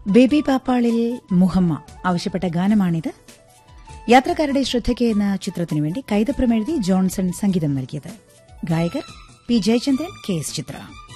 Baby പാപ്പാളിൽ Muhamma ആവശ്യപ്പെട്ട ഗാനമാണിത്. യാത്രക്കാരുടെ ശ്രദ്ധയ്ക്ക് എന്ന ചിത്രത്തിനു വേണ്ടി കൈതപ്രം എഴുതി ജോൺസൺ സംഗീതം നൽകിയത്. ഗായകർ പി ജയചന്ദ്രൻ, കെ എസ് ചിത്ര.